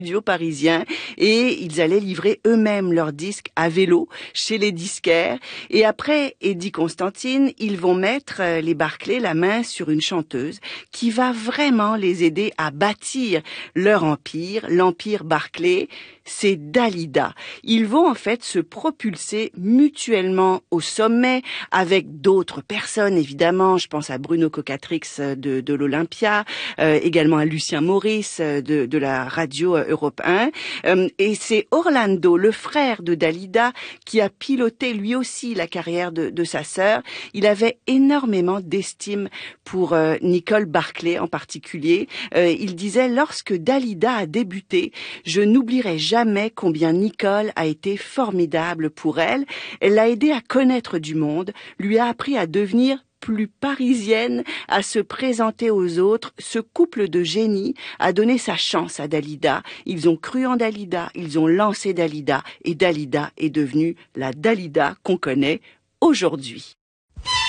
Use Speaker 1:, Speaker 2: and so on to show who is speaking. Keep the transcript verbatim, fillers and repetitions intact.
Speaker 1: studio parisien et ils allaient livrer eux-mêmes leurs disques à vélo chez les disquaires. Et après Eddie Constantine, ils vont mettre euh, les Barclay la main sur une chanteuse qui va vraiment les aider à bâtir leur empire, l'empire Barclay. C'est Dalida. Ils vont en fait se propulser mutuellement au sommet avec d'autres personnes, évidemment. Je pense à Bruno Cocatrix de, de l'Olympia, euh, également à Lucien Maurice de, de la radio Europe un. Euh, et c'est Orlando, le frère de Dalida, qui a piloté lui aussi la carrière de, de sa sœur. Il avait énormément d'estime pour euh, Nicole Barclay en particulier. Euh, il disait, lorsque Dalida a débuté, je n'oublierai jamais combien Nicole a été formidable pour elle. Elle l'a aidé à connaître du monde, lui a appris à devenir plus parisienne, à se présenter aux autres. Ce couple de génies a donné sa chance à Dalida. Ils ont cru en Dalida, ils ont lancé Dalida et Dalida est devenue la Dalida qu'on connaît aujourd'hui.